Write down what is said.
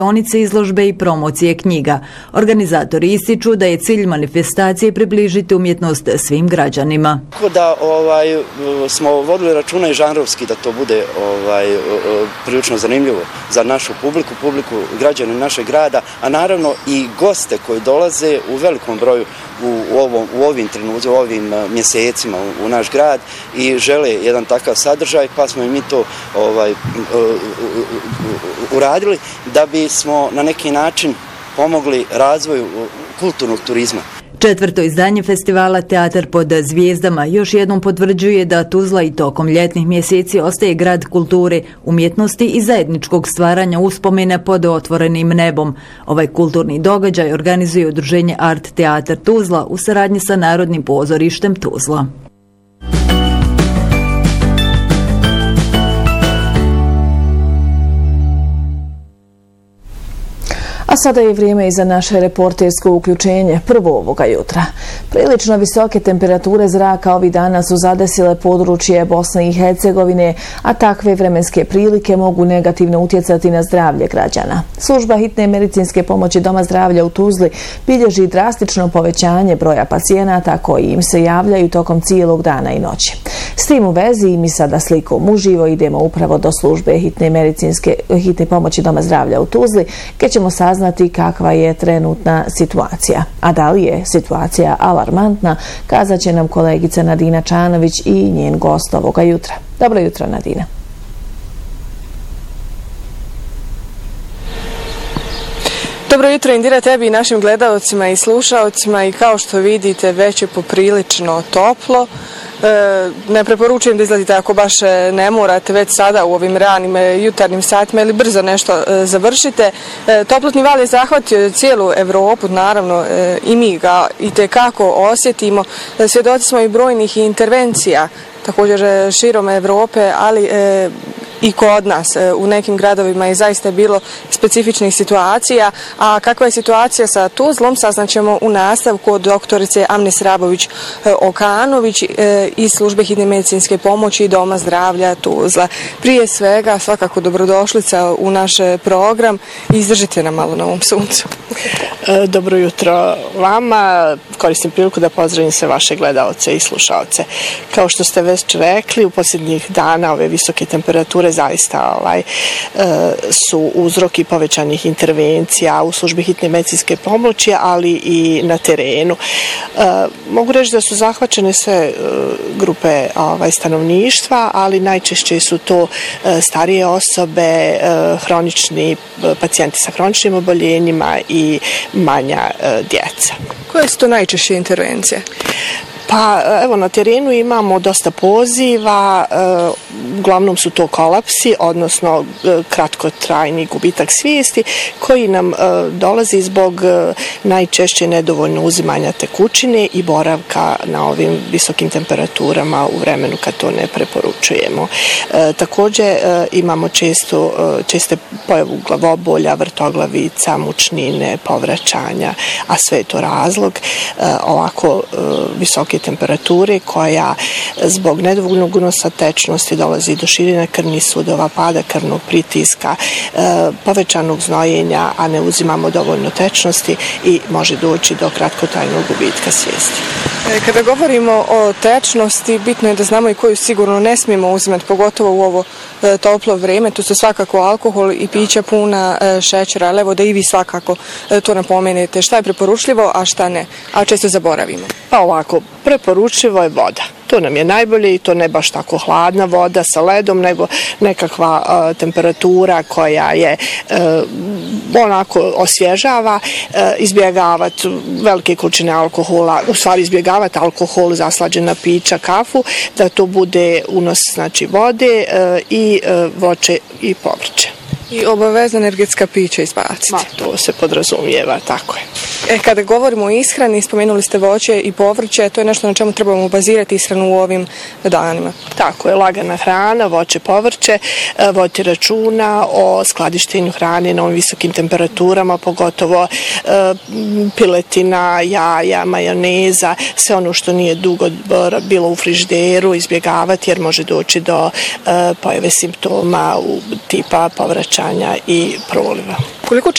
izložbe i promocije knjiga. Organizatori ističu da je cilj manifestacije približiti umjetnost svim građanima. Tako da smo vodili računa i žanrovski da to bude prilično zanimljivo za našu publiku građana našeg grada, a naravno i goste koji dolaze u velikom broju u ovim trenucima, u ovim mjesecima u naš grad i žele jedan takav sadržaj, pa smo i mi to uradili da bismo na neki način pomogli razvoju kulturnog turizma. 4. izdanje festivala Teatar pod zvijezdama još jednom potvrđuje da Tuzla i tokom ljetnih mjeseci ostaje grad kulture, umjetnosti i zajedničkog stvaranja uspomene pod otvorenim nebom. Ovaj kulturni događaj organizuje udruženje Art Teatar Tuzla u saradnji sa Narodnim pozorištem Tuzla. A sada je vrijeme i za naše reportersko uključenje, prvo ovoga jutra. Prilično visoke temperature zraka ovih dana su zadesile područje Bosne i Hercegovine, a takve vremenske prilike mogu negativno utjecati na zdravlje građana. Služba hitne medicinske pomoći Doma zdravlja u Tuzli bilježi drastično povećanje broja pacijenata koji im se javljaju tokom cijelog dana i noći. S tim u vezi mi sada slikom uživo idemo upravo do službe hitne pomoći Doma zdravlja u Tuzli, gdje ćemo saznati kakva je trenutna situacija. A da li je situacija alarmantna, kazat će nam kolegica Nadina Čanović i njen gost ovoga jutra. Dobro jutro, Nadina. Dobro jutro, Indira, tebi i našim gledalcima i slušalcima, i kao što vidite već je poprilično toplo. Ne preporučujem da izlazite ako baš ne morate već sada u ovim ranim jutarnjim satima ili brzo nešto završite. Toplotni val je zahvatio cijelu Evropu, naravno i mi ga itekako osjetimo. Svjedoci smo i brojnih intervencija, također širom Evrope, ali i kod nas. U nekim gradovima je zaista bilo specifičnih situacija, a kakva je situacija sa Tuzlom saznaćemo u nastavku od doktorice Amnes Rabović-Okanović iz službe hitne medicinske pomoći Doma zdravlja Tuzla. Prije svega, svakako dobrodošlica u naš program i izdržite nam malo na ovom suncu. Dobro jutro vama. Koristim priliku da pozdravim sve vaše gledalce i slušalce. Kao što ste već rekli, u posljednjih dana ove visoke temperature zaista su uzroki povećanih intervencija u službi hitne medicinske pomoći, ali i na terenu. Mogu reći da su zahvaćene sve grupe stanovništva, ali najčešće su to starije osobe, hronični pacijenti sa hroničnim oboljenjima i manja djeca. Koje su to najčešće intervencije? Pa evo, na terenu imamo dosta poziva, uglavnom su to kolapsi, odnosno kratkotrajni gubitak svijesti koji nam dolazi zbog najčešće nedovoljno uzimanja tekućine i boravka na ovim visokim temperaturama u vremenu kad to ne preporučujemo. Također imamo česte pojavu glavobolja, vrtoglavica, mučnine, povraćanja, a sve je to razlog ovako visoke temperature koja zbog nedovoljnog unosa tečnosti dolazi do širenja krvnih sudova, pada krvnog pritiska, povećanog znojenja, a ne uzimamo dovoljno tečnosti i može doći do kratkotrajnog gubitka svijesti. Kada govorimo o tečnosti, bitno je da znamo i koju sigurno ne smijemo uzimati, pogotovo u ovo toplo vrijeme. Tu su svakako alkohol i pića puna šećera, ali evo da i vi svakako to napomenete. Šta je preporučljivo, a šta ne? A često zaboravimo. Pa ovako, preporučljivo je voda. To nam je najbolje i to ne baš tako hladna voda sa ledom, nego nekakva temperatura koja je onako osvježava, izbjegavati velike količine alkohola, u stvari izbjegavati alkohol, zaslađena pića, kafu, da to bude unos znači vode i voće i povrće. I obavezna energetska pića izbaciti. To se podrazumijeva, tako je. Kada govorimo o ishrani, spomenuli ste voće i povrće, to je nešto na čemu trebamo bazirati ishranu u ovim danima. Tako je, lagana hrana, voće, povrće, voditi računa o skladištenju hrane na ovim visokim temperaturama, pogotovo piletina, jaja, majoneza, sve ono što nije dugo bilo u frižideru, izbjegavati jer može doći do pojave simptoma tipa povraćanja i proliva. Koliko